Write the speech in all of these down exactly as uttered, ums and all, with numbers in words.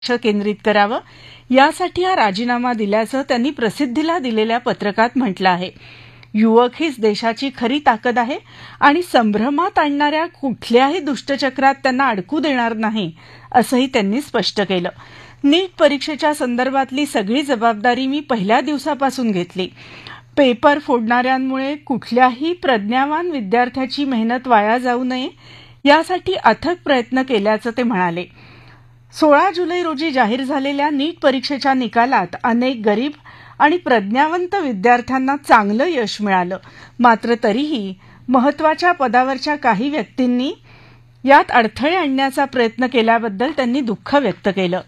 लक्ष केंद्रित करावं यासाठी हा राजीनामा दिल्याचं त्यांनी प्रसिद्धीला दिलेल्या पत्रकात म्हटलं आहे. युवक हीच देशाची खरी ताकद आहे आणि संभ्रमात आणणाऱ्या कुठल्याही दुष्टचक्रात त्यांना अडकू देणार नाही, असंही त्यांनी स्पष्ट केलं. नीट परीक्षेच्या संदर्भातली सगळी जबाबदारी मी पहिल्या दिवसापासून घेतली. पेपर फोडणाऱ्यांमुळे कुठल्याही प्रज्ञावान विद्यार्थ्याची मेहनत वाया जाऊ नये यासाठी अथक प्रयत्न केल्याचं ते म्हणाले. सोळा जुलै रोजी जाहीर झालेल्या नीट परीक्षेच्या निकालात अनेक गरीब आणि प्रज्ञावंत विद्यार्थ्यांना चांगलं यश मिळालं. मात्र तरीही महत्त्वाच्या पदावरच्या काही व्यक्तींनी यात अडथळे आणण्याचा प्रयत्न केल्याबद्दल त्यांनी दुःख व्यक्त केलं.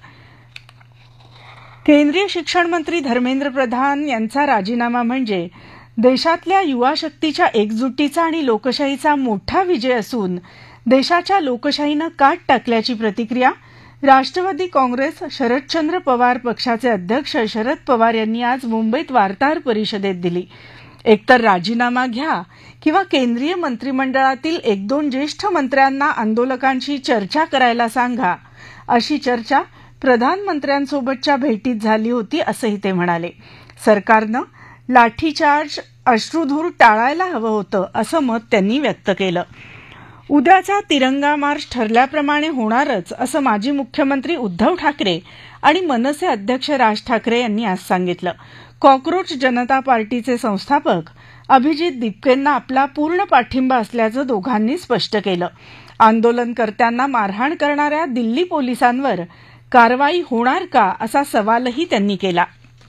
केंद्रीय शिक्षण मंत्री धर्मेंद्र प्रधान यांचा राजीनामा म्हणजे देशातल्या युवा शक्तीच्या एकजुटीचा आणि लोकशाहीचा मोठा विजय असून देशाच्या लोकशाहीनं काट टाकल्याची प्रतिक्रिया राष्ट्रवादी काँग्रेस शरदचंद्र पवार पक्षाचे अध्यक्ष शरद पवार यांनी आज मुंबईत वार्ताहर परिषदेत दिली. एकतर राजीनामा घ्या किंवा केंद्रीय मंत्रिमंडळातील एक दोन ज्येष्ठ मंत्र्यांना आंदोलकांशी चर्चा करायला सांगा, अशी चर्चा प्रधानमंत्र्यांसोबतच्या भेटीत झाली होती, असंही ते म्हणाले. सरकारनं लाठीचार्ज, अश्रुधूर टाळायला हवं होतं, असं मत त्यांनी व्यक्त केलं. उद्याचा तिरंगा मार्च ठरल्याप्रमाणे होणारच, असं माजी मुख्यमंत्री उद्धव ठाकरे आणि मनसे अध्यक्ष राज ठाकरे यांनी आज सांगितलं. कॉक्रोच जनता पार्टीचे संस्थापक अभिजित दिपकेंना आपला पूर्ण पाठिंबा असल्याचं दोघांनी स्पष्ट केलं. आंदोलनकर्त्यांना मारहाण करणाऱ्या दिल्ली पोलिसांवर कारवाई होणार का, असा सवालही त्यांनी केला.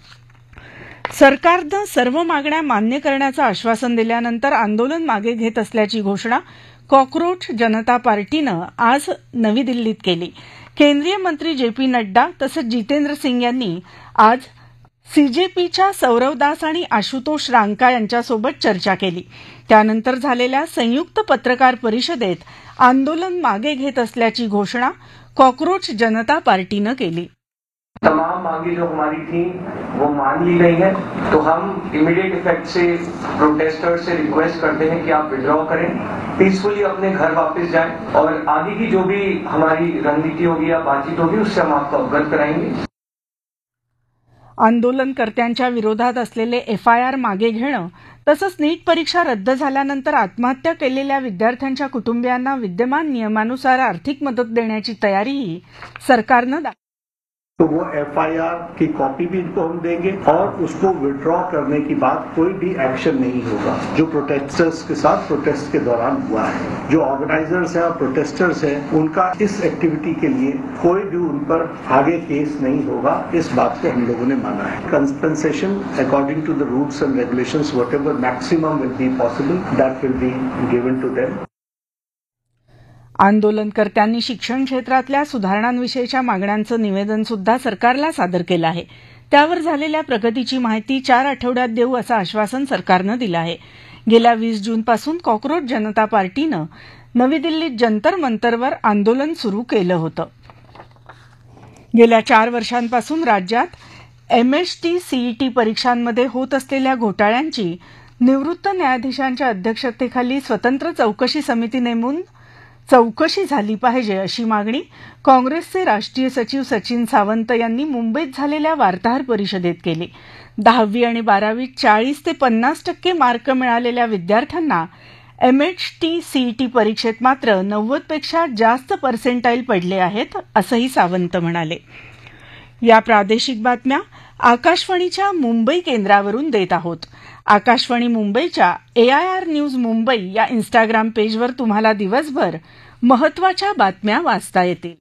सरकारनं सर्व मागण्या मान्य करण्याचं आश्वासन दिल्यानंतर आंदोलन मागे घेत असल्याची घोषणा कॉक्रोच जनता पार्टीनं आज नवी दिल्लीत केली. केंद्रीय मंत्री जे पी नड्डा तसंच जितेंद्र सिंग यांनी आज सीजेपीच्या सौरव दास आणि आशुतोष रांका यांच्यासोबत चर्चा केली. त्यानंतर झालेल्या संयुक्त पत्रकार परिषदेत आंदोलन मागे घेत असल्याची घोषणा कॉक्रोच जनता पार्टीनं केली. तमाम मांगे जो हमारी थी वो मान ली गई है, तो हम इमीडिएट इफेक्ट से प्रोटेस्टर्स से रिक्वेस्ट करते हैं कि आप विड्रॉ करें, पीसफुली अपने घर वापस जाएं और आगे की जो भी हमारी रणनीति होगी या बातचीत होगी उससे हम आपको अवगत कराएंगे. आंदोलनकर्त्यांच्या विरोधात असलेले एफ आय आर मागे घेणं तसंच नीट परीक्षा रद्द झाल्यानंतर आत्महत्या केलेल्या विद्यार्थ्यांच्या कुटुंबियांना विद्यमान नियमानुसार आर्थिक मदत देण्याची तयारीही सरकारनं दाखवली. तो वो एफ आई आर की कॉपी भी इनको हम देंगे और उसको विड्रॉ करने की बात कोई भी एक्शन नहीं होगा जो प्रोटेस्टर्स के साथ प्रोटेस्ट के दौरान हुआ है. जो ऑर्गेनाइजर्स हैं और प्रोटेस्टर्स हैं उनका इस एक्टिविटी के लिए कोई भी उन पर आगे केस नहीं होगा, इस बात को हम लोगों ने माना है. Compensation according to the rules end regulations whatever maximum will be possible that will be given to them. आंदोलनकर्त्यांनी शिक्षण क्षेत्रातल्या सुधारणांविषयीच्या मागण्यांचं निवेदन सुद्धा सरकारला सादर केलं आहे. त्यावर झालेल्या प्रगतीची माहिती चार आठवड्यात देऊ असं आश्वासन सरकारनं दिलं आहे. गेल्या वीस जूनपासून कॉक्रोच जनता पार्टीनं नवी दिल्लीत जंतर मंतरवर आंदोलन सुरू केलं होतं. गेल्या चार वर्षांपासून राज्यात एमएसटी सीईटी परीक्षांमध्ये होत असलेल्या घोटाळ्यांची निवृत्त न्यायाधीशांच्या अध्यक्षतेखाली स्वतंत्र चौकशी समिती नेमून चौकशी झाली पाहिजे, अशी मागणी काँग्रेसचे राष्ट्रीय सचिव सचिन सावंत यांनी मुंबईत झालेल्या वार्ताहर परिषदेत केली. दहावी आणि बारावीत चाळीस ते पन्नास टक्के मार्क मिळालेल्या विद्यार्थ्यांना एमएचटी सीईटी परीक्षेत मात्र नव्वदपेक्षा जास्त पर्सेंटाईल पडले आहेत, असंही सावंत म्हणाले. या प्रादेशिक बातम्या आकाशवाणीच्या मुंबई केंद्रावरून देत आहोत. आकाशवाणी मुंबईच्या ए आय आर न्यूज मुंबई या इन्स्टाग्राम पेजवर तुम्हाला दिवसभर महत्त्वाच्या बातम्या वाचता येतील.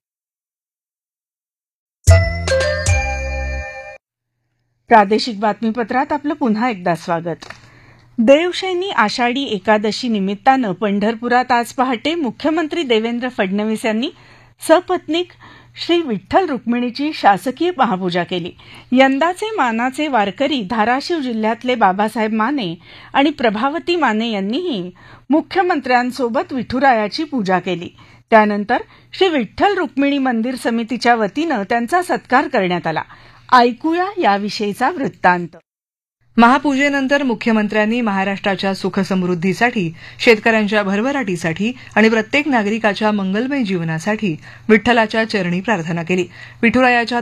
प्रादेशिक बातमीपत्रात आपलं पुन्हा एकदा स्वागत. देवशैनी आषाढी एकादशी निमित्तानं पंढरपुरात आज पहाटे मुख्यमंत्री देवेंद्र फडणवीस यांनी सपत्नीक श्री विठ्ठल रुक्मिणीची शासकीय महापूजा केली. यंदाचे मानाचे वारकरी धाराशिव जिल्ह्यातले बाबासाहेब माने आणि प्रभावती माने यांनीही मुख्यमंत्र्यांसोबत विठुरायाची पूजा केली. त्यानंतर श्री विठ्ठल रुक्मिणी मंदिर समितीच्या वतीनं त्यांचा सत्कार करण्यात आला. ऐकूया याविषयीचा वृत्तांत. महापूजेनंतर मुख्यमंत्र्यांनी महाराष्ट्राच्या सुखसमृद्धीसाठी, शेतकऱ्यांच्या भरभराटीसाठी आणि प्रत्येक नागरिकाच्या मंगलमय जीवनासाठी विठ्ठलाच्या चरणी प्रार्थना केली. विठुरायाच्या